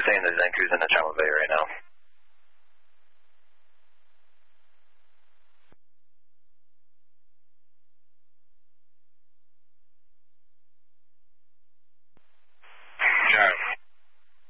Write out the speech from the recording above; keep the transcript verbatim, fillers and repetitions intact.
staying in the Zen Cruise in the Chama Bay right now.